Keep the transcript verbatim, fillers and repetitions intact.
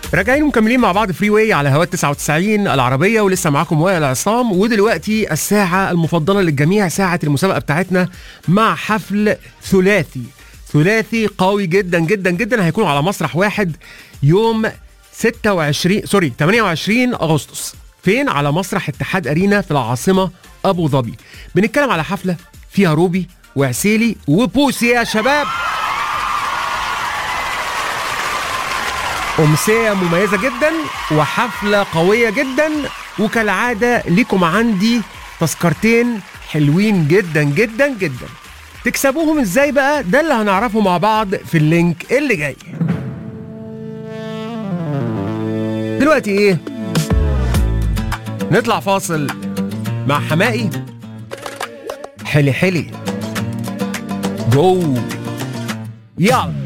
راجعين ومكملين مع بعض فري واي على هواء تسعة وتسعين العربية، ولسه معاكم وائل عصام. ودلوقتي الساعة المفضلة للجميع، ساعة المسابقة بتاعتنا مع حفل ثلاثي ثلاثي قوي جدا جدا جدا. هيكون على مسرح واحد يوم ستة وعشرين سوري ثمانية وعشرين أغسطس. فين؟ على مسرح اتحاد أرينا في العاصمة أبو ظبي. بنتكلم على حفلة فيها روبي وعسيلي وبوسي يا شباب. أمسية مميزة جدا وحفلة قوية جدا، وكالعادة ليكم عندي تذكرتين حلوين جدا جدا جدا. تكسبوهم ازاي بقى؟ ده اللي هنعرفه مع بعض في اللينك اللي جاي. دلوقتي ايه؟ نطلع فاصل مع حمائي. حلي حلي جو يلا.